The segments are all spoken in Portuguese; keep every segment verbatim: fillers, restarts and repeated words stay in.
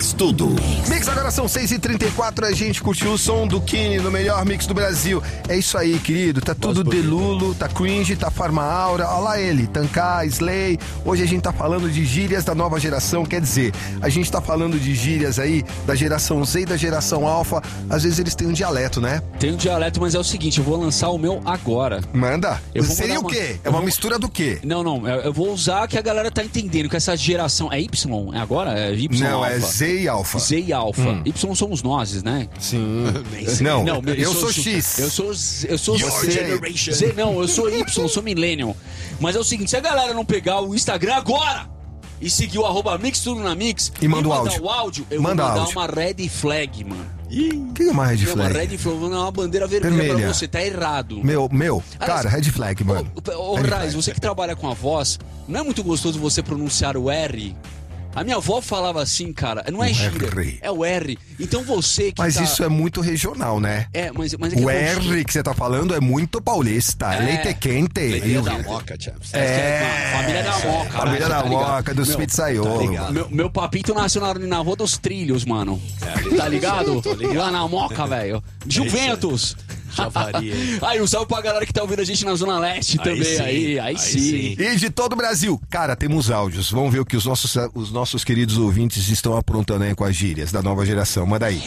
Mix Tudo. Mix, agora são seis e trinta e quatro, a gente curtiu o som do Kini no melhor mix do Brasil. É isso aí, querido, tá tudo Delulo, tá cringe, tá Farma Aura, olha lá ele, Tancar, Slay. Hoje a gente tá falando de gírias da nova geração, quer dizer, a gente tá falando de gírias aí da geração Z e da geração Alpha. Às vezes eles têm um dialeto, né? Tem um dialeto, mas é o seguinte, eu vou lançar o meu agora. Manda. Eu vou Seria o uma... quê? É uma vou... mistura do quê? Não, não, eu vou usar que a galera tá entendendo que essa geração... É Y? É agora? É Y Não, Alpha. é Z e Alpha. Z e Alpha. Hum. Y somos nós, né? Sim. Não, não eu, eu sou, sou X. Eu sou, eu sou Z. Z. Não, eu sou Y, eu sou Millennium. Mas é o seguinte, se a galera não pegar o Instagram agora e seguir o arroba Mix Tudo na Mix e manda o áudio. o áudio, eu manda vou mandar áudio. uma red flag, mano. O que é uma red flag? Uma red flag, uma bandeira vermelha, vermelha pra você, tá errado. Meu, meu, cara, red flag, mano. Ô, Raiz, você que trabalha com a voz, não é muito gostoso você pronunciar o R? A minha avó falava assim, cara, não é o gíria, R. é o R. Então você que Mas tá... isso é muito regional, né? É, mas... mas é que o é R que você tá falando é muito paulista, é leite quente. Leite da Moca, Chaps. É, é, família da Moca. Família da tá Moca, dos pizzaiolo. Tá meu, meu papito nasceu na, na Rua dos Trilhos, mano. É, tá ligado? Lá na Moca, velho. Juventus. Já varia. Aí, um salve pra galera que tá ouvindo a gente na Zona Leste aí também. Sim, aí, aí, aí sim. sim. E de todo o Brasil. Cara, temos áudios. Vamos ver o que os nossos, os nossos queridos ouvintes estão aprontando aí com as gírias da nova geração. Manda aí.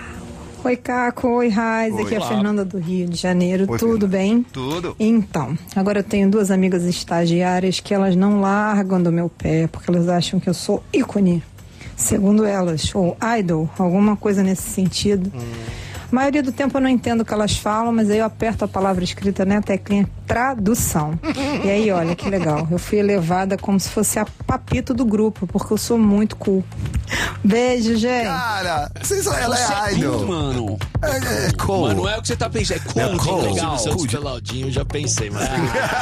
Oi, Caco. Oi, Raiz. Aqui é a Fernanda do Rio de Janeiro. Oi, Tudo Fernanda. bem? Tudo. Então, agora eu tenho duas amigas estagiárias que elas não largam do meu pé porque elas acham que eu sou ícone. Segundo elas, ou idol, alguma coisa nesse sentido. Hum. A maioria do tempo eu não entendo o que elas falam, mas aí eu aperto a palavra escrita na teclinha tradução. E aí, olha que legal. Eu fui elevada como se fosse a papito do grupo, porque eu sou muito cool. Beijo, gente. Cara, vocês, ela você é idol. Cool, mano. É, é cool. Mas não é o que você tá pensando, é cool, é cool. legal. Se você é peladinho, eu já pensei, mas...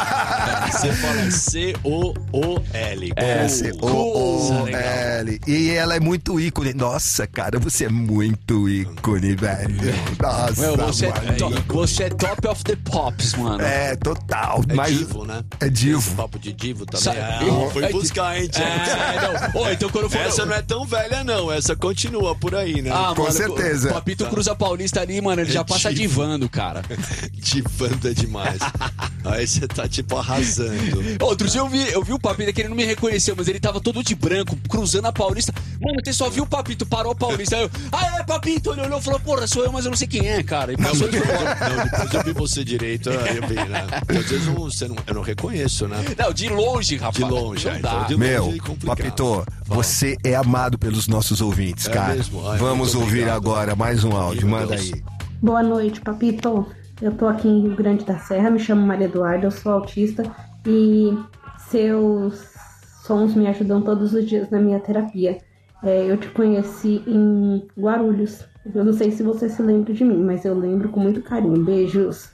Você fala C O O L. É, C O O L. E ela é muito ícone. Nossa, cara, você é muito ícone, velho. Nossa, Meu, você, é mano. top, você é top of the pops, mano. É, total. É mas divo, né? É divo. Esse papo de divo também. Sa é, eu, foi é buscar, hein, é, não. Oh, então quando for... Essa não é tão velha, não. Essa continua por aí, né? Ah, com mano, certeza. O Papito tá. Cruza Paulista ali, mano, ele é já passa divo. divando, cara. Divando é demais. Aí você tá, tipo, arrasando. Outro dia eu vi, eu vi o Papito, que ele não me reconheceu, mas ele tava todo de branco, cruzando a Paulista. Mano, você só viu o Papito, parou a Paulista. Aí eu, ah, é, Papito, ele olhou e falou, porra, sou eu, mas eu não sei quem é, cara. E passou de fora. Não, depois eu vi você direito, aí eu vi, né? Porque às vezes eu, você não, eu não reconheço, né? Não, de longe, rapaz. De longe, não é, dá. então, de Meu, longe é complicado. Papito, você é amado pelos nossos ouvintes, É cara. mesmo? Ai, Vamos muito ouvir obrigado. agora mais um áudio, Meu manda Deus. aí. Boa noite, Papito. Eu tô aqui em Rio Grande da Serra, me chamo Maria Eduarda, eu sou autista e seus sons me ajudam todos os dias na minha terapia. É, eu te conheci em Guarulhos. Eu não sei se você se lembra de mim, mas eu lembro com muito carinho. Beijos.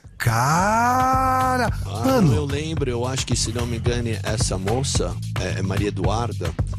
Cara, Ah, mano. eu lembro, eu acho que, se não me engane, essa moça, é, é Maria Eduarda,